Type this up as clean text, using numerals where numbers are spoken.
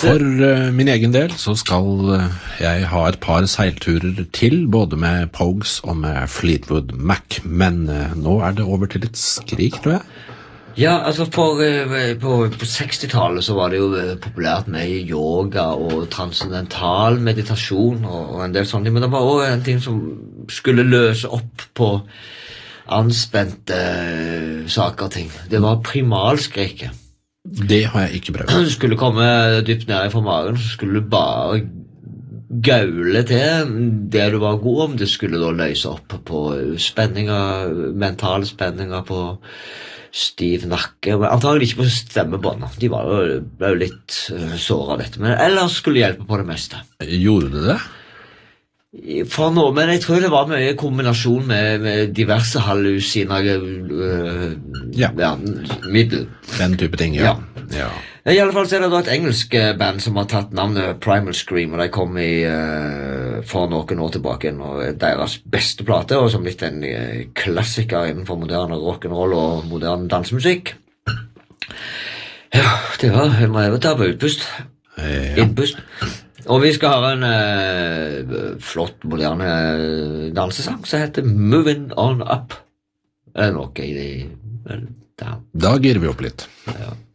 For min egen del så skal jeg ha et par seilturer til, både med Pogues og med Fleetwood Mac, men nå det over til et skrik, tror jeg. Ja, altså på 60-tallet så var det jo populært med yoga og transcendental meditasjon og en del sånne ting, men det var også en ting som skulle løse opp på anspente saker og ting. Det var primalskriket. Det har jeg ikke prøvd. Du skulle komme dypt ned fra magen, så skulle du bare gaule til det du var god om. Det skulle da løse opp på spenninger, mentale spenninger, på stiv nakke, men antagelig ikke på stemmebåndet. De ble jo litt såret av dette, men ellers skulle hjelpe på det meste. Gjorde du det? For nå, men jeg tror det var mye kombinasjon med diverse hallusinager middel. Den type ting, ja. I alle fall så det da et engelsk band som har tatt navnet Primal Scream, og de kom for noen år tilbake, og deres beste plate, og som litt en klassiker innenfor moderne rock'n'roll og moderne dansemusikk. Ja, det var, jeg må ta på utpust. Innpust. Og vi skal ha en flott, moderne dansesang som heter Moving On Up. Noe i det. Da girer vi opp litt. Ja.